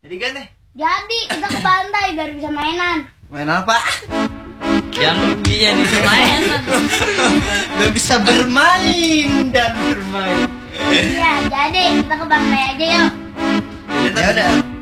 Jadi kan deh. Jadi kita ke pantai biar bisa mainan. Main apa? Yang bisa main. Udah bisa bermain dan bermain. Iya, jadi kita ke pantai aja yuk. Ya udah.